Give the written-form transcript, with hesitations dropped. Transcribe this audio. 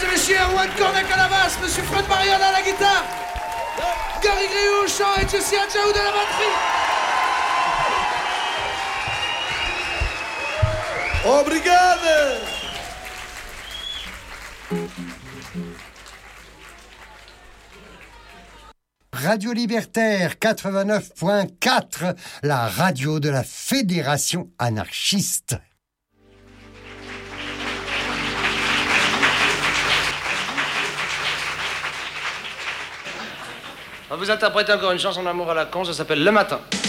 et messieurs, Erwan Cornac à la basse, monsieur Fred Mariana à la guitare, Gary Griou au chant et Jesse Adjaoud à la batterie. Obrigado. Radio Libertaire 89.4, la radio de la Fédération anarchiste. On va vous interpréter encore une chanson d'amour à la con, ça s'appelle Le Matin.